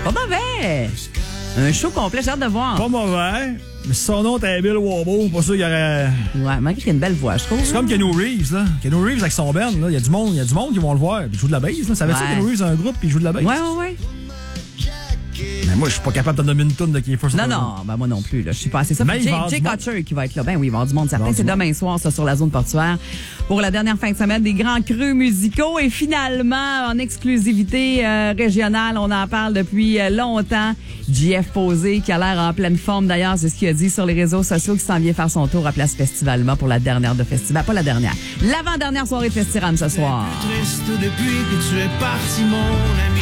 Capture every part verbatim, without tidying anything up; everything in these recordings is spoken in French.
Pas mauvais. Un show complet, j'ai hâte de voir. Pas mauvais. Mais si son nom était Bill Wobo, pas sûr qu'il y aurait... Ouais, malgré qu'il a une belle voix, je trouve. C'est comme Keanu Reeves, là. Keanu Reeves avec son band, là. Il y a du monde, il y a du monde qui vont le voir. Puis il joue de la bass, là. Savais-tu que Keanu Reeves a un groupe puis il joue de la bass? Ouais, ouais, ouais. Mais moi, je suis pas capable de nommer une toune de Kiefer Non, Sutherland. non, ben moi non plus. Là. Je suis pas assez ça. Mais Jake, il va y avoir Jake du monde. Archer qui va être là. Ben oui, il va y avoir du monde certain. Il va y C'est avoir du demain soir, ça, sur la zone portuaire. Pour la dernière fin de semaine, des grands crus musicaux. Et finalement, en exclusivité euh, régionale, on en parle depuis euh, longtemps. J F Posé, qui a l'air en pleine forme d'ailleurs, c'est ce qu'il a dit sur les réseaux sociaux, qui s'en vient faire son tour à Place Festivalement pour la dernière de Festival. Pas la dernière. L'avant-dernière soirée de Festiram ce soir. Triste depuis que tu es parti, mon ami.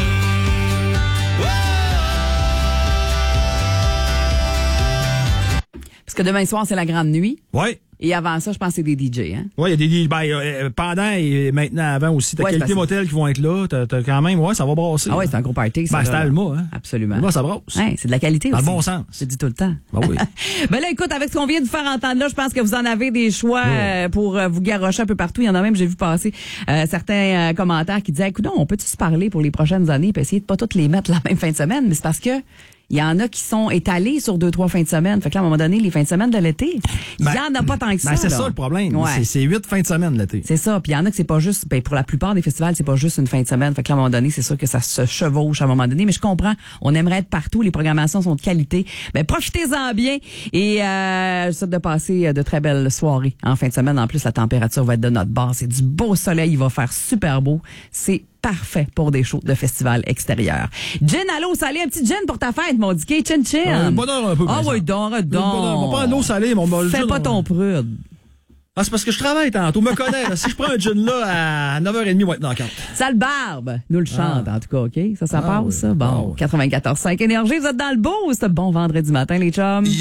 Parce que demain soir, c'est la grande nuit. Ouais. Et avant ça, je pense que c'est des D J, hein? Ouais, il y a des... Ben, euh, pendant et maintenant, avant aussi, t'as Ouais, Qualité c'est parce- Motel qui vont être là. T'as, t'as quand même... Ouais, ça va brasser. Ah ouais, c'est un gros party, ça. Ben, c'est là. Alma, hein? Absolument. Alma, ça brasse. Ouais, c'est de la qualité Dans aussi. le bon sens. Je te dis tout le temps. Ben oui. Ben là, écoute, avec ce qu'on vient de faire entendre là, je pense que vous en avez des choix euh, pour euh, vous garrocher un peu partout. Il y en a même, j'ai vu passer euh, certains euh, commentaires qui disaient, écoute, on peut-tu se parler pour les prochaines années puis essayer de pas toutes les mettre la même fin de semaine? Mais c'est parce que il y en a qui sont étalés sur deux, trois fins de semaine. Fait que là, à un moment donné, les fins de semaine de l'été, il Ben, y en a pas tant que ça. Ben, c'est là. ça le problème. Ouais. C'est, c'est huit fins de semaine l'été. C'est ça. Puis il y en a que c'est pas juste, ben pour la plupart des festivals, c'est pas juste une fin de semaine. Fait que là, à un moment donné, c'est sûr que ça se chevauche à un moment donné. Mais je comprends. On aimerait être partout. Les programmations sont de qualité. Ben profitez-en bien. Et euh, je souhaite de passer de très belles soirées en fin de semaine. En plus, la température va être de notre bord. C'est du beau soleil. Il va faire super beau. C'est parfait pour des shows de festival extérieur. Gin, allô, salé, un petit gin pour ta fête, mon dicky. Chin, chin. Euh, bonheur un peu, par Ah oui, exemple. donc, Bonheur. donc. On va pas de l'eau salée, mais on va le Fais gin, pas on- ton prude. Ah, c'est parce que je travaille tantôt. Me connais, là. Si je prends un gin là à neuf heures trente, moi, être dans le camp. Sale barbe, nous le chante, en tout cas, OK? Ça, ça Ah passe, oui. ça? Bon, Ah oui. quatre-vingt-quatorze cinq Énergie, vous êtes dans le boost. Bon vendredi matin, les chums.